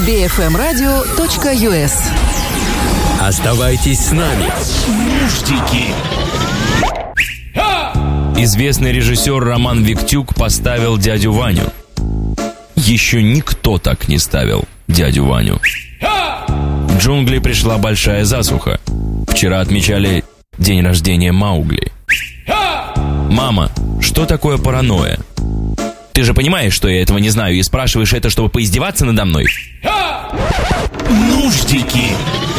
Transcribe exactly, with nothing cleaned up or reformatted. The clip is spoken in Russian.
би эф эм радио точка ю эс. Оставайтесь с нами. Нуждики. Известный режиссер Роман Виктюк поставил «Дядю Ваню». Еще никто так не ставил «Дядю Ваню». В джунгли пришла большая засуха. Вчера отмечали день рождения Маугли. Мама, что такое паранойя? Ты же понимаешь, что я этого не знаю, и спрашиваешь это, чтобы поиздеваться надо мной? Нуждики.